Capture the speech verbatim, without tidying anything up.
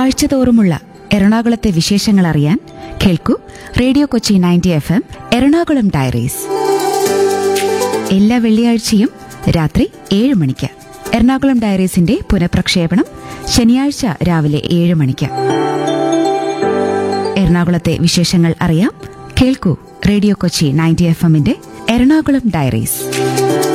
ആഴ്ചതോറുമുള്ള എറണാകുളത്തെ വിശേഷങ്ങൾ അറിയാൻ കേൾക്കൂ radio Kochi ninety F M Ernakulam diaries. എല്ലാ വെള്ളിയാഴ്ചയും രാത്രി ഏഴ് മണിക്ക്. എറണാകുളം ഡയറീസിന്റെ പുനഃപ്രക്ഷേപണം ശനിയാഴ്ച രാവിലെ ഏഴ് മണിക്ക്. എറണാകുളത്തെ വിശേഷങ്ങൾ അറിയാം കേൾക്കൂ റേഡിയോ കൊച്ചി നയൻറ്റി എഫ് എമ്മിന്റെ എറണാകുളം ഡയറീസ്.